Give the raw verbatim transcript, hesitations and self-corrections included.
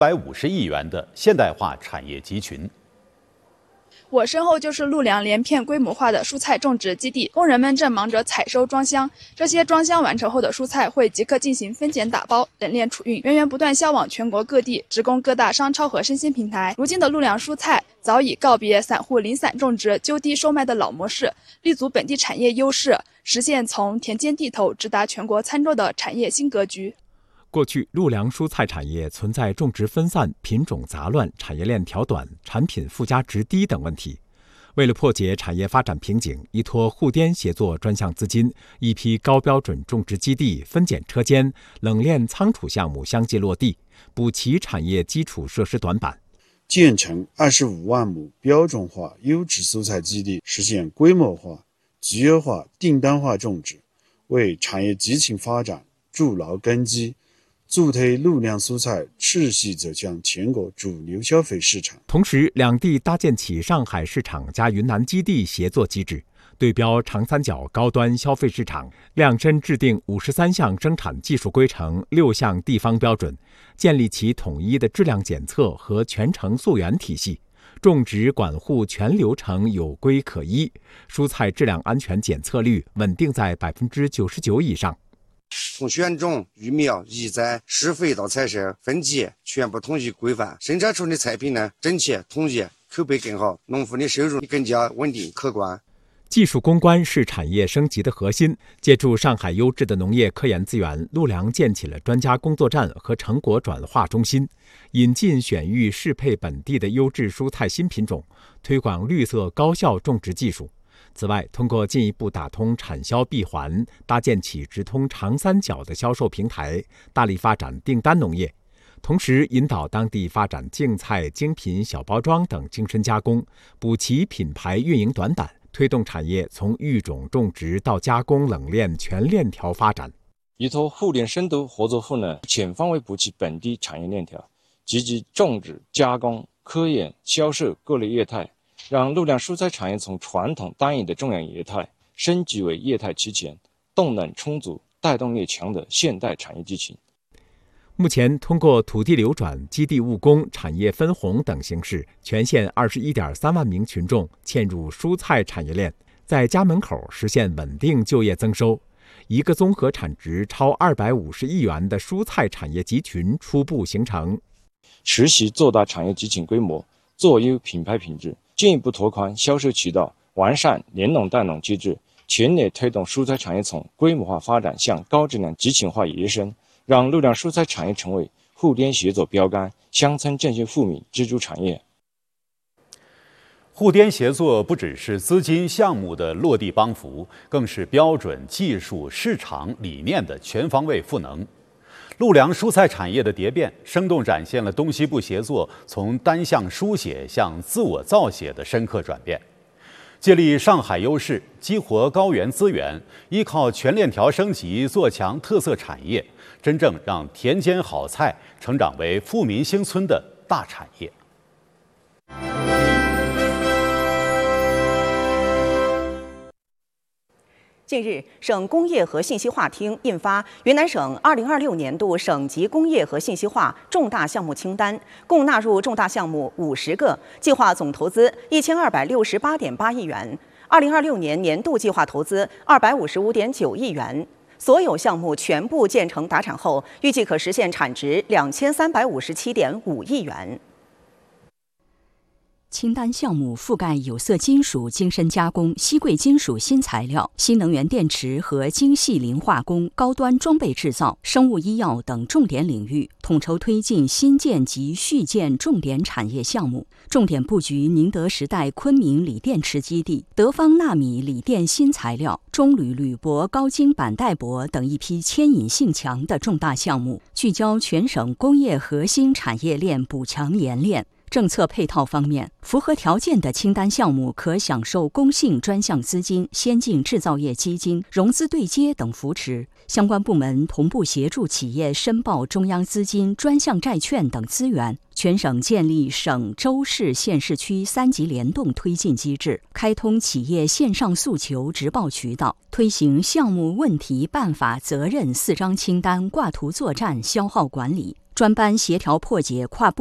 百五十亿元的现代化产业集群。 我身后就是陆良连片规模化的蔬菜种植基地，工人们正忙着采收装箱。这些装箱完成后的蔬菜会即刻进行分拣打包、冷链储运，源源不断销往全国各地，直供各大商超和生鲜平台。如今的陆良蔬菜早已告别散户零散种植、就地售卖的老模式，立足本地产业优势，实现从田间地头直达全国餐桌的产业新格局。 过去，陆良蔬菜产业存在种植分散、品种杂乱、产业链条短、产品附加值低等问题。为了破解产业发展瓶颈，依托沪滇协作专项资金，一批高标准种植基地、分拣车间、冷链仓储项目相继落地，补齐产业基础设施短板。 建成二十五万亩标准化优质蔬菜基地，实现规模化、集约化、订单化种植，为产业集群发展筑牢根基，助推陆良蔬菜持续走向全国主流消费市场。 同时，两地搭建起上海市场加云南基地协作机制，对标长三角高端消费市场，量身制定五十三项生产技术规程、六项地方标准，建立起统一的质量检测和全程溯源体系，种植管护全流程有规可依，蔬菜质量安全检测率稳定在百分之九十九以上。 从选种、育苗、移栽、施肥到采收、分级，全部统一规范。生产出的菜品呢，整齐统一，口碑更好，农户的收入更加稳定可观。 技术攻关是产业升级的核心。借助上海优质的农业科研资源，陆良建起了专家工作站和成果转化中心，引进选育适配本地的优质蔬菜新品种，推广绿色高效种植技术。此外，通过进一步打通产销闭环，搭建起直通长三角的销售平台，大力发展订单农业，同时引导当地发展净菜、精品小包装等精深加工，补齐品牌运营短板，推动产业从育种种植到加工冷链全链条发展。 依托互联深度合作赋能，全方位补齐本地产业链条，积极种植、加工、科研、销售各类业态，让陆良蔬菜产业从传统单一的种养业态升级为业态齐全、动能充足、带动力强的现代产业集群。 目前，通过土地流转、基地务工、产业分红等形式，全县二十一点三万名群众嵌入蔬菜产业链，在家门口实现稳定就业增收。一个综合产值超二百五十亿元的蔬菜产业集群初步形成。 持续做大产业集群规模，做优品牌品质，进一步拓宽销售渠道，完善联农带农机制，全力推动蔬菜产业从规模化发展向高质量集群化跃升，让陆良蔬菜产业成为沪滇协作标杆、乡村振兴富民支柱产业。 沪滇协作不只是资金项目的落地帮扶，更是标准技术、市场理念的全方位赋能。陆良蔬菜产业的蝶变，生动展现了东西部协作从单向书写向自我造写的深刻转变。借力上海优势，激活高原资源，依靠全链条升级做强特色产业，真正让田间好菜成长为富民兴村的大产业。 近日，省工业和信息化厅印发云南省二零二六年度省级工业和信息化重大项目清单，共纳入重大项目五十个，计划总投资一千二百六十八点八亿元。二零二六年年度计划投资二百五十五点九亿元。所有项目全部建成达产后，预计可实现产值两千三百五十七点五亿元。 清单项目覆盖有色金属精深加工、稀贵金属新材料、新能源电池和精细磷化工、高端装备制造、生物医药等重点领域，统筹推进新建及续建重点产业项目，重点布局宁德时代昆明锂电池基地、德方纳米锂电新材料、中铝铝箔高精板带铂等一批牵引性强的重大项目，聚焦全省工业核心产业链补强冶炼。政策配套方面，符合条件的清单项目可享受公信专项资金、先进制造业基金、融资对接等扶持。相关部门同步协助企业申报中央资金、专项债券等资源。全省建立省、州、市、县市区三级联动推进机制，开通企业线上诉求直报渠道，推行项目问题办法责任四张清单挂图作战消耗管理。 专班协调破解跨部